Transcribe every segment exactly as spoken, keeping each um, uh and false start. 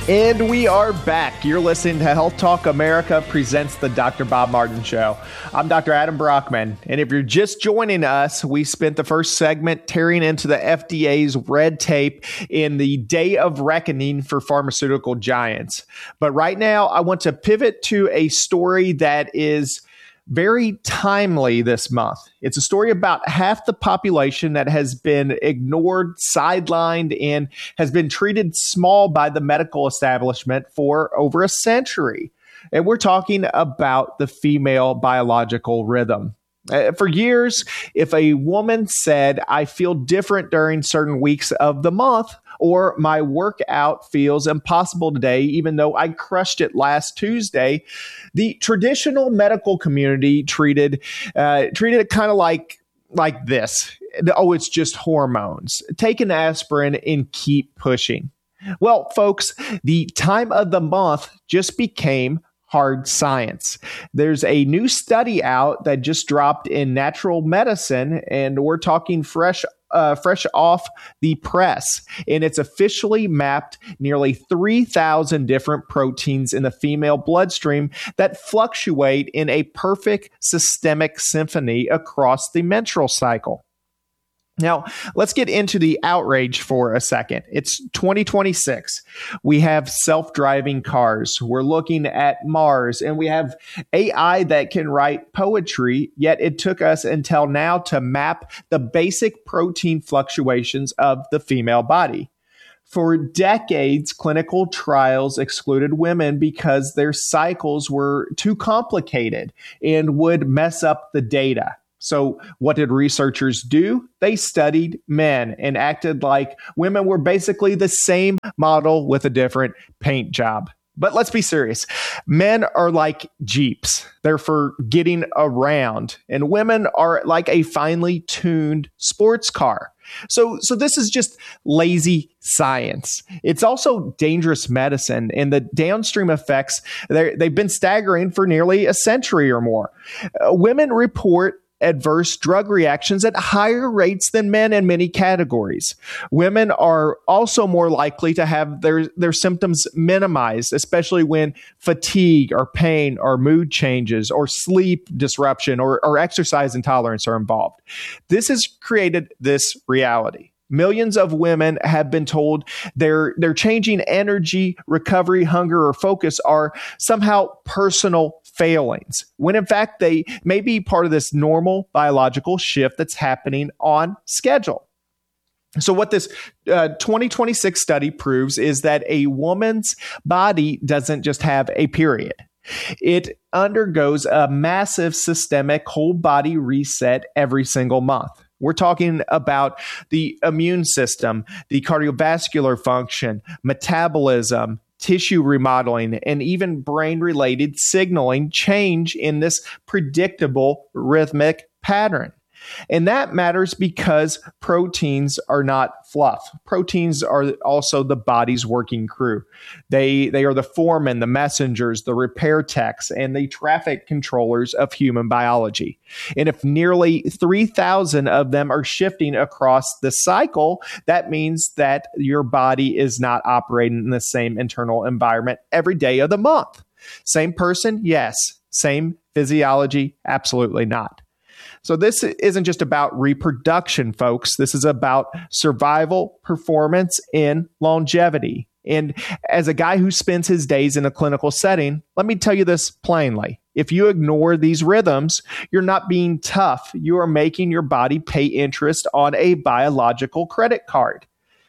And we are back. You're listening to Health Talk America presents the Doctor Bob Martin Show. I'm Doctor Adam Brockman. And if you're just joining us, we spent the first segment tearing into the F D A's red tape in the day of reckoning for pharmaceutical giants. But right now, I want to pivot to a story that is very timely this month. It's a story about half the population that has been ignored, sidelined, and has been treated small by the medical establishment for over a century. And we're talking about the female biological rhythm. Uh, for years, if a woman said, I feel different during certain weeks of the month, or my workout feels impossible today, even though I crushed it last Tuesday, the traditional medical community treated uh, treated it kind of like like this. Oh, it's just hormones. Take an aspirin and keep pushing. Well, folks, the time of the month just became hard science. There's a new study out that just dropped in Natural Medicine, and we're talking fresh Uh, fresh off the press, and it's officially mapped nearly three thousand different proteins in the female bloodstream that fluctuate in a perfect systemic symphony across the menstrual cycle. Now, let's get into the outrage for a second. It's twenty twenty-six. We have self-driving cars. We're looking at Mars, and we have A I that can write poetry, yet it took us until now to map the basic protein fluctuations of the female body. For decades, clinical trials excluded women because their cycles were too complicated and would mess up the data. So what did researchers do? They studied men and acted like women were basically the same model with a different paint job. But let's be serious. Men are like Jeeps. They're for getting around. And women are like a finely tuned sports car. So, so this is just lazy science. It's also dangerous medicine, and the downstream effects, they've been staggering for nearly a century or more. Uh, women report adverse drug reactions at higher rates than men in many categories. Women are also more likely to have their, their symptoms minimized, especially when fatigue or pain or mood changes or sleep disruption or, or exercise intolerance are involved. This has created this reality. Millions of women have been told their, their changing energy, recovery, hunger, or focus are somehow personal failings, when in fact they may be part of this normal biological shift that's happening on schedule. So what this uh, twenty twenty-six study proves is that a woman's body doesn't just have a period. It undergoes a massive systemic whole body reset every single month. We're talking about the immune system, the cardiovascular function, metabolism, tissue remodeling, and even brain-related signaling change in this predictable rhythmic pattern. And that matters because proteins are not fluff. Proteins are also the body's working crew. They, they are the foremen, the messengers, the repair techs, and the traffic controllers of human biology. And if nearly three thousand of them are shifting across the cycle, that means that your body is not operating in the same internal environment every day of the month. Same person? Yes. Same physiology? Absolutely not. So this isn't just about reproduction, folks. This is about survival, performance, and longevity. And as a guy who spends his days in a clinical setting, let me tell you this plainly. If you ignore these rhythms, you're not being tough. You are making your body pay interest on a biological credit card.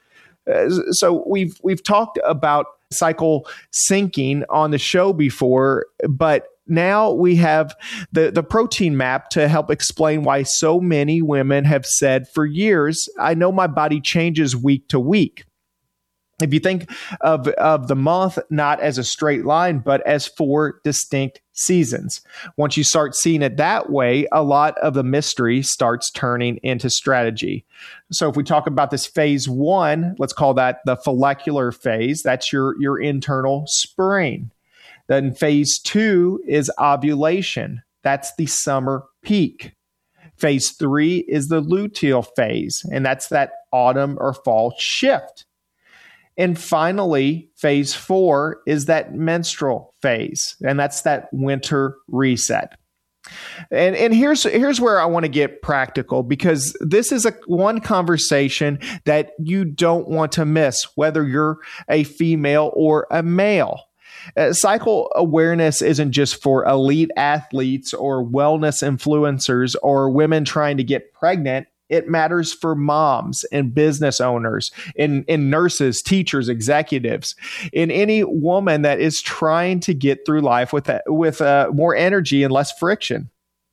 Uh, so we've we've talked about cycle syncing on the show before, but now we have the, the protein map to help explain why so many women have said for years, I know my body changes week to week. If you think of, of the month not as a straight line, but as four distinct seasons, once you start seeing it that way, a lot of the mystery starts turning into strategy. So if we talk about this phase one, let's call that the follicular phase. That's your, your internal spring. Then phase two is ovulation. That's the summer peak. Phase three is the luteal phase, and that's that autumn or fall shift. And finally, phase four is that menstrual phase, and that's that winter reset. And and here's here's where I want to get practical, because this is a one conversation that you don't want to miss, whether you're a female or a male. Uh, cycle awareness isn't just for elite athletes or wellness influencers or women trying to get pregnant. It matters for moms and business owners and, and nurses, teachers, executives, and any woman that is trying to get through life with a, with uh, more energy and less friction.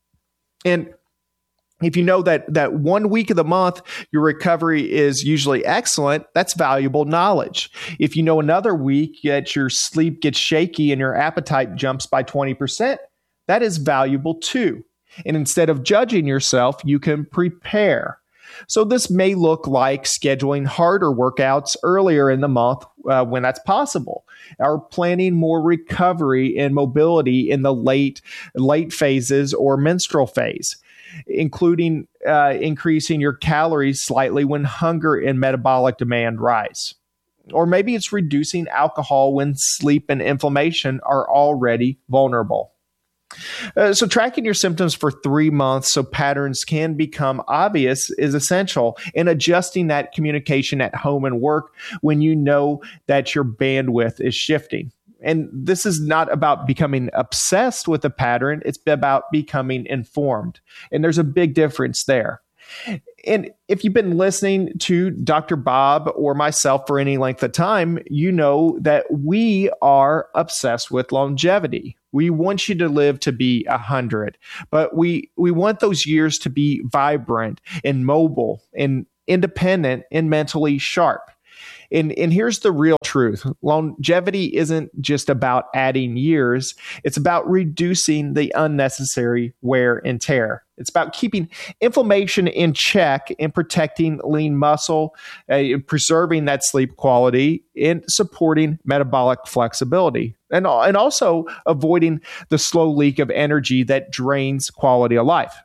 And if you know that that one week of the month, your recovery is usually excellent, that's valuable knowledge. If you know another week that your sleep gets shaky and your appetite jumps by twenty percent, that is valuable too. And instead of judging yourself, you can prepare. So this may look like scheduling harder workouts earlier in the month uh, when that's possible, or planning more recovery and mobility in the late, late phases or menstrual phase, including uh, increasing your calories slightly when hunger and metabolic demand rise. Or maybe it's reducing alcohol when sleep and inflammation are already vulnerable. Uh, so tracking your symptoms for three months so patterns can become obvious is essential, and adjusting that communication at home and work when you know that your bandwidth is shifting. And this is not about becoming obsessed with a pattern. It's about becoming informed. And there's a big difference there. And if you've been listening to Doctor Bob or myself for any length of time, you know that we are obsessed with longevity. We want you to live to be one hundred, but we, we want those years to be vibrant and mobile and independent and mentally sharp. And, and here's the real truth. Longevity isn't just about adding years. It's about reducing the unnecessary wear and tear. It's about keeping inflammation in check and protecting lean muscle, uh, preserving that sleep quality, and supporting metabolic flexibility. And, and also avoiding the slow leak of energy that drains quality of life.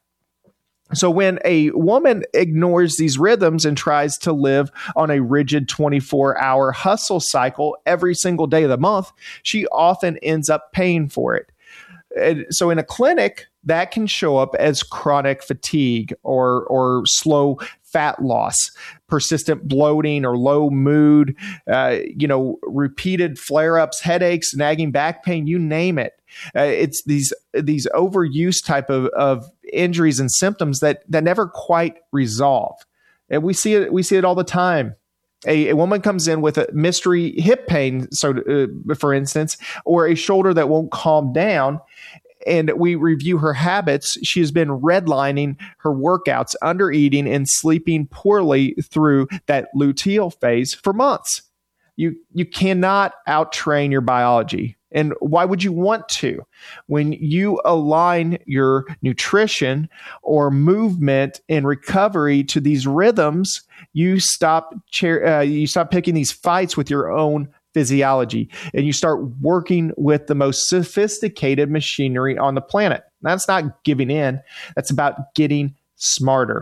So when a woman ignores these rhythms and tries to live on a rigid twenty-four hour hustle cycle every single day of the month, she often ends up paying for it. And so in a clinic, that can show up as chronic fatigue or, or slow fat loss, persistent bloating or low mood, uh, you know, repeated flare-ups, headaches, nagging back pain, you name it. Uh, it's these these overuse type of, of injuries and symptoms that that never quite resolve, and we see it we see it all the time. A, a woman comes in with a mystery hip pain, so uh, for instance, or a shoulder that won't calm down, and we review her habits. She has been redlining her workouts, under eating, and sleeping poorly through that luteal phase for months. You you cannot out-train your biology. And why would you want to? When you align your nutrition or movement and recovery to these rhythms, you stop chair, uh, you stop picking these fights with your own physiology, and you start working with the most sophisticated machinery on the planet. That's not giving in. That's about getting smarter.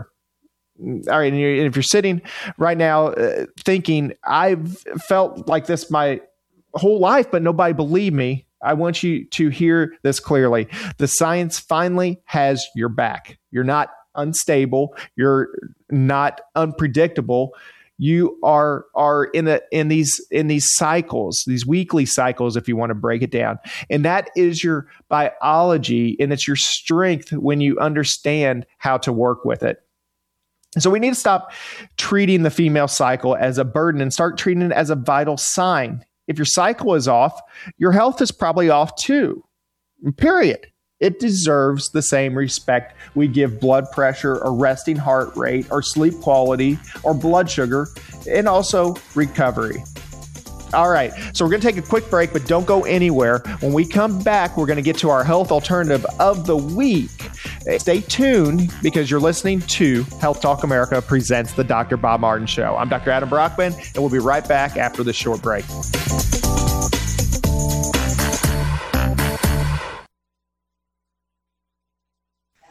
All right, and if you're sitting right now uh, thinking, I've felt like this my whole life, but nobody believed me, I want you to hear this clearly. The science finally has your back. You're not unstable. You're not unpredictable. You are are in a in these in these cycles, these weekly cycles, if you want to break it down. And that is your biology, and it's your strength when you understand how to work with it. So we need to stop treating the female cycle as a burden and start treating it as a vital sign. If your cycle is off, your health is probably off too. Period. It deserves the same respect we give blood pressure or resting heart rate or sleep quality or blood sugar, and also recovery. All right, so we're going to take a quick break, but don't go anywhere. When we come back, we're going to get to our health alternative of the week. Stay tuned, because you're listening to Health Talk America presents the Doctor Bob Martin Show. I'm Doctor Adam Brockman, and we'll be right back after this short break.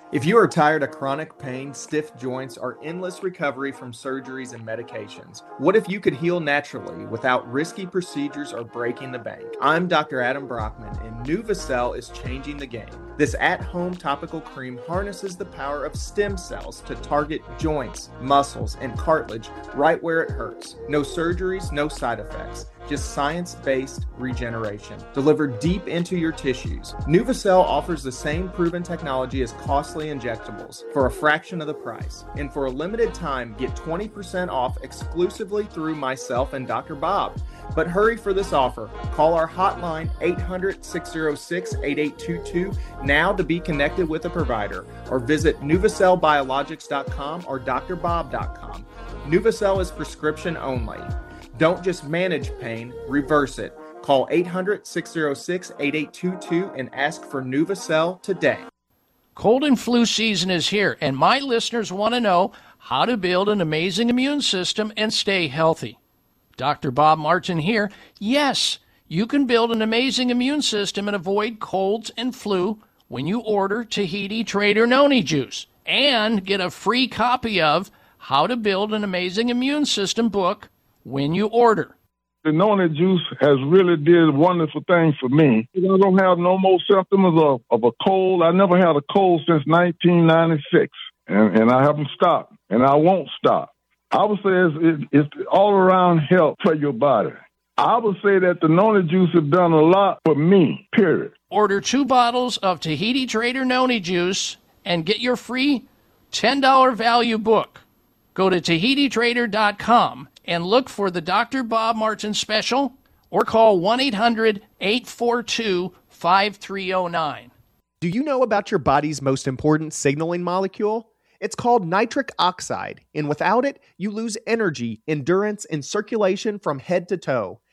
If you are tired of chronic pain, stiff joints, or endless recovery from surgeries and medications, what if you could heal naturally without risky procedures or breaking the bank? I'm Doctor Adam Brockman, and NuvaCell is changing the game. This at-home topical cream harnesses the power of stem cells to target joints, muscles, and cartilage right where it hurts. No surgeries, no side effects. Just science-based regeneration delivered deep into your tissues. NuvaCell offers the same proven technology as costly injectables for a fraction of the price. And for a limited time, get twenty percent off exclusively through myself and Doctor Bob. But hurry for this offer. Call our hotline eight hundred, six oh six, eight eight two two now to be connected with a provider, or visit Nuvacell Biologics dot com or D R Bob dot com. NuvaCell is prescription only. Don't just manage pain, reverse it. Call eight hundred, six oh six, eight eight two two and ask for NuvaCell today. Cold and flu season is here, and my listeners want to know how to build an amazing immune system and stay healthy. Doctor Bob Martin here. Yes, you can build an amazing immune system and avoid colds and flu when you order Tahiti Trader Noni Juice and get a free copy of How to Build an Amazing Immune System book when you order. The Noni juice has really did wonderful things for me. I don't have no more symptoms of, of a cold. I never had a cold since nineteen ninety-six, and, and I haven't stopped, and I won't stop. I would say it's, it, it's all-around help for your body. I would say that the Noni juice has done a lot for me, period. Order two bottles of Tahiti Trader Noni Juice and get your free ten dollars value book. Go to Tahiti Trader dot com and look for the Doctor Bob Martin special or call one eight hundred, eight four two, five three zero nine. Do you know about your body's most important signaling molecule? It's called nitric oxide, and without it, you lose energy, endurance, and circulation from head to toe.